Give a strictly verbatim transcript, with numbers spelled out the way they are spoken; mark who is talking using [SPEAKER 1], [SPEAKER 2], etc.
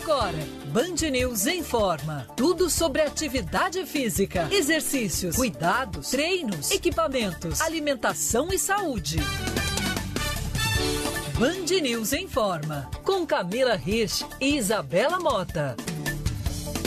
[SPEAKER 1] Agora, Band News informa. Tudo sobre atividade física, exercícios, cuidados, treinos, equipamentos, alimentação e saúde. Band News informa. Com Camila Rich e Isabela Mota.